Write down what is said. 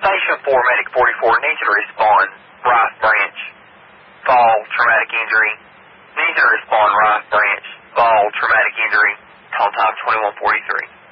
Station 4, Medic 44, needs you to respond. Rice Branch. Fall, traumatic injury. Needs you to respond. Rice Branch. Fall, traumatic injury. Call time 2143.